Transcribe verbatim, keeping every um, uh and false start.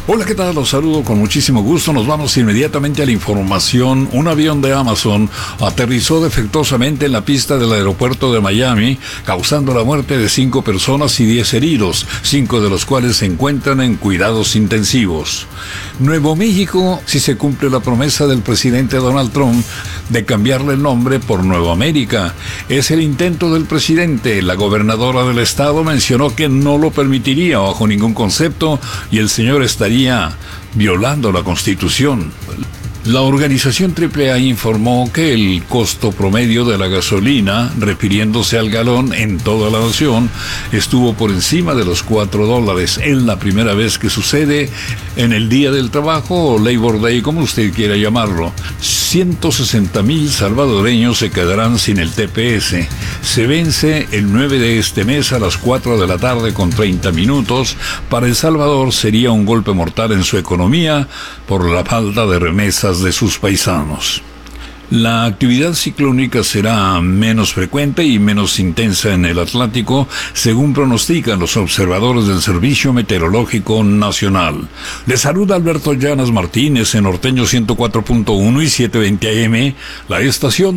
Hola, ¿qué tal? Los saludo con muchísimo gusto. Nos vamos inmediatamente a la información. Un avión de Amazon aterrizó defectuosamente en la pista del aeropuerto de Miami, causando la muerte de cinco personas y diez heridos, cinco de los cuales se encuentran en cuidados intensivos. Nuevo México, si se cumple la promesa del presidente Donald Trump de cambiarle el nombre por Nueva América. Es el intento del presidente. La gobernadora del estado mencionó que no lo permitiría bajo ningún concepto y el señor estaría violando la Constitución. La organización triple A informó que el costo promedio de la gasolina, refiriéndose al galón en toda la nación, estuvo por encima de los cuatro dólares. Es la primera vez que sucede en el Día del Trabajo o Labor Day, como usted quiera llamarlo. ciento sesenta mil salvadoreños se quedarán sin el T P S. Se vence el nueve de este mes a las cuatro de la tarde con treinta minutos. Para El Salvador sería un golpe mortal en su economía por la falta de remesas de sus paisanos. La actividad ciclónica será menos frecuente y menos intensa en el Atlántico, según pronostican los observadores del Servicio Meteorológico Nacional. Les saluda Alberto Llanas Martínez en Norteño ciento cuatro punto uno y setecientos veinte A M, la estación